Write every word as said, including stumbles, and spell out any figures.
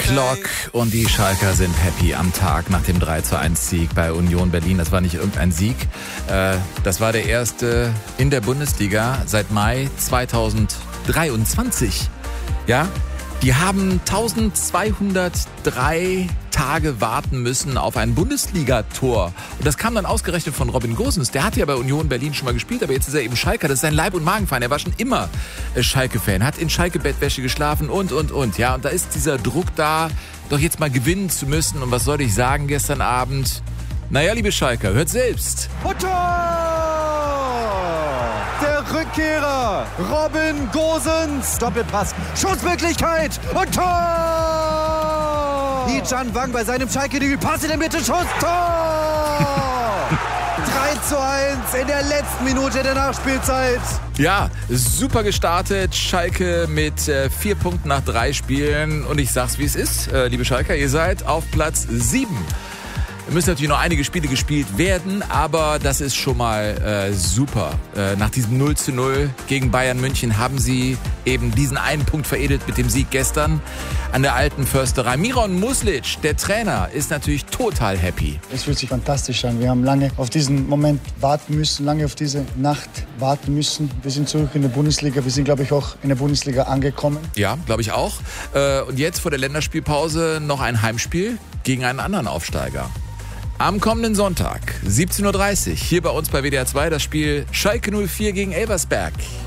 Clock und die Schalker sind happy am Tag nach dem drei zu eins Sieg bei Union Berlin. Das war nicht irgendein Sieg, das war der erste in der Bundesliga seit Mai zweitausenddreiundzwanzig. Ja, die haben eintausendzweihundertdrei Tage warten müssen auf ein Bundesligator. Und das kam dann ausgerechnet von Robin Gosens. Der hatte ja bei Union Berlin schon mal gespielt, aber jetzt ist er eben Schalker. Das ist sein Leib- und Magenverein. Er war schon immer Schalke-Fan, hat in Schalke-Bettwäsche geschlafen und, und, und. Ja, und da ist dieser Druck da, doch jetzt mal gewinnen zu müssen. Und was soll ich sagen gestern Abend? Naja, liebe Schalker, hört selbst. Der Rückkehrer, Robin Gosens. Doppelpass, Schussmöglichkeit und Tor! Yi-Chan Wang bei seinem Schalke-Debüt. Pass in der Mitte, Schuss, Tor! drei zu eins in der letzten Minute der Nachspielzeit. Ja, super gestartet. Schalke mit äh, vier Punkten nach drei Spielen. Und ich sag's, wie es ist, äh, liebe Schalker, ihr seid auf Platz sieben. Es müssen natürlich noch einige Spiele gespielt werden, aber das ist schon mal äh, super. Äh, nach diesem null zu null gegen Bayern München haben sie eben diesen einen Punkt veredelt mit dem Sieg gestern an der alten Försterei. Miron Muslic, der Trainer, ist natürlich total happy. Es fühlt sich fantastisch an. Wir haben lange auf diesen Moment warten müssen, lange auf diese Nacht warten müssen. Wir sind zurück in der Bundesliga. Wir sind, glaube ich, auch in der Bundesliga angekommen. Ja, glaube ich auch. Äh, und jetzt vor der Länderspielpause noch ein Heimspiel gegen einen anderen Aufsteiger. Am kommenden Sonntag, siebzehn Uhr dreißig, hier bei uns bei W D R zwei, das Spiel Schalke null vier gegen Elversberg.